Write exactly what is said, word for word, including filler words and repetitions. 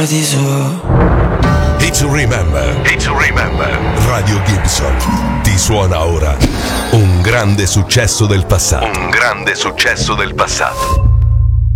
Hit to remember. Hit to remember. Radio Gibson ti suona ora un grande successo del passato. Un grande successo del passato.